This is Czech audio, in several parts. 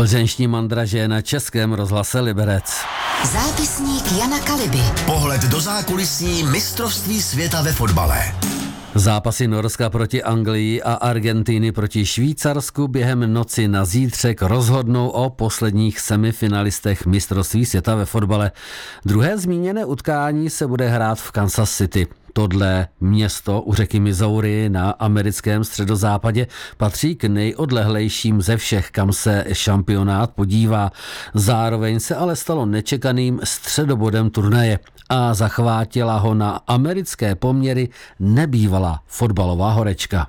Plzeňští mandraže na Českém rozhlase Liberec. Zápisník Jana Kaliby. Pohled do zákulisí mistrovství světa ve fotbale. Zápasy Norska proti Anglii a Argentiny proti Švýcarsku během noci na zítřek rozhodnou o posledních semifinalistech mistrovství světa ve fotbale. Druhé zmíněné utkání se bude hrát v Kansas City. Tohle město u řeky Missouri na americkém středozápadě patří k nejodlehlejším ze všech, kam se šampionát podívá. Zároveň se ale stalo nečekaným středobodem turnaje a zachvátila ho na americké poměry nebývalá fotbalová horečka.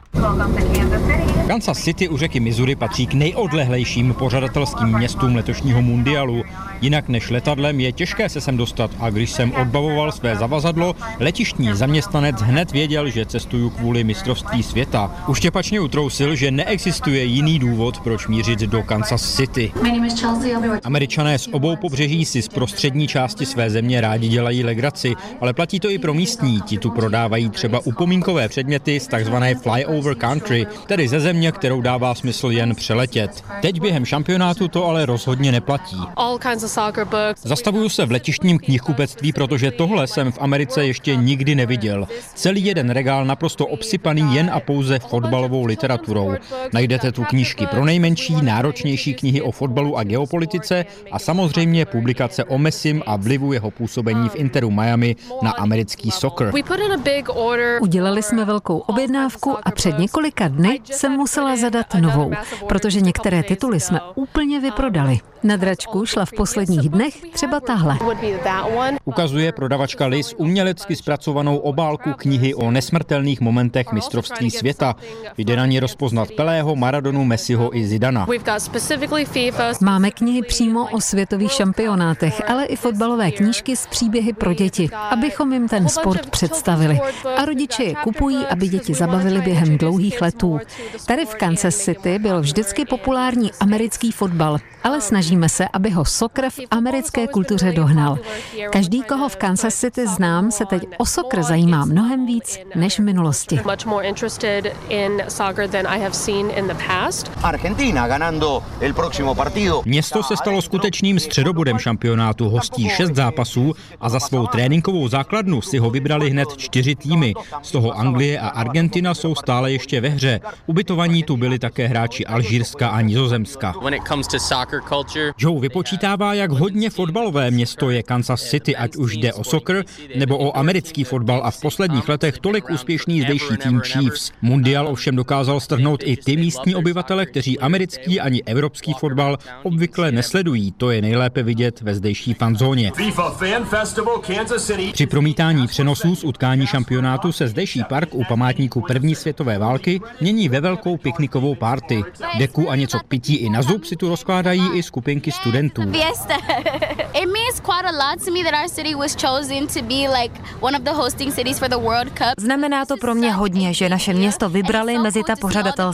Kansas City u řeky Missouri patří k nejodlehlejším pořadatelským městům letošního mundialu. Jinak než letadlem je těžké se sem dostat a když jsem odbavoval své zavazadlo, letištní zaměstnanec hned věděl, že cestuju kvůli mistrovství světa. Už štěpačně utrousil, že neexistuje jiný důvod, proč mířit do Kansas City. Američané z obou pobřeží si z prostřední části své země rádi dělají legraci, ale platí to i pro místní. Ti tu prodávají třeba upomínkové předměty z takzvané flyover country, tedy ze země, kterou dává smysl jen přeletět. Teď během šampionátu to ale rozhodně neplatí. Zastavuju se v letištním knihkupectví, protože tohle jsem v Americe ještě nikdy neviděl. Celý jeden regál naprosto obsypaný jen a pouze fotbalovou literaturou. Najdete tu knížky pro nejmenší, náročnější knihy o fotbalu a geopolitice a samozřejmě publikace o Messim a vlivu jeho působení v Interu Miami na americký soccer. Udělali jsme velkou objednávku a před několika dny jsem musela zadat novou, protože některé tituly jsme úplně vyprodali. Na dračku šla v posledních dnech třeba tahle. Ukazuje prodavačka Liz umělecky zpracovanou obálku knihy o nesmrtelných momentech mistrovství světa. Jde na ní rozpoznat Pelého, Maradonu, Messiho i Zidana. Máme knihy přímo o světových šampionátech, ale i fotbalové knížky s příběhy pro děti, abychom jim ten sport představili. A rodiče je kupují, aby děti zabavili během dlouhých letů. Tady v Kansas City byl vždycky populární americký fotbal, ale snažíme se, aby ho soccer v americké kultuře dohnal. Každý, koho v Kansas City znám, se teď o soccer zajímá mnohem víc než v minulosti. Město se stalo skutečným středobodem šampionátu, hostí 6 zápasů a za svou tréninkovou základnu si ho vybrali hned 4 týmy. Z toho Anglie a Argentina jsou stále ještě ve hře. Ubytovaní tu byli také hráči Alžírska a Nizozemska. Joe vypočítává, jak hodně fotbalové město je Kansas City, ať už jde o soccer nebo o americký fotbal a v posledních letech tolik úspěšný zdejší tým Chiefs. Mundial ovšem dokázal strhnout i ty místní obyvatele, kteří americký ani evropský fotbal obvykle nesledují. To je nejlépe vidět ve zdejší fanzóně. Při promítání přenosů z utkání šampionátu se zdejší park u památníku první světové války mění ve velkou piknikovou party. Deku a něco k pití i na zub si tu rozkládají i skupinky studentů. Znamená to pro mě hodně, že naše město vybrali mezi ta pořadatelská